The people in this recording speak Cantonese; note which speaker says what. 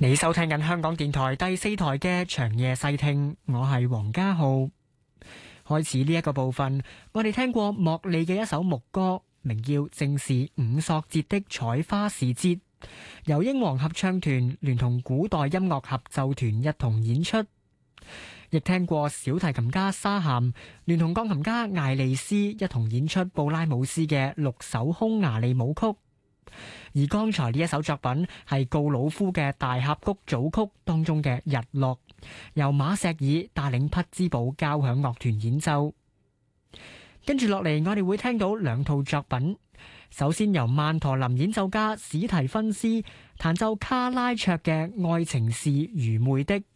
Speaker 1: 你收聽緊香港電台第四台嘅長夜細聽，我係黃家浩。開始呢一個部分，我哋聽過莫莉嘅一首木歌，名叫《正是五索節的採花時節》，由英皇合唱團聯同古代音樂合奏團一同演出。亦聽過小提琴家沙咸聯同鋼琴家艾利斯一同演出布拉姆斯嘅6首匈牙利舞曲。而剛才呢一首作品係告魯夫嘅大峽谷組曲當中嘅日落，由馬錫爾帶領匹茲堡交響樂團演奏。跟住落嚟，我哋會聽到兩套作品。首先由曼陀林演奏家史提芬斯彈奏卡拉卓嘅愛情是愚昧的，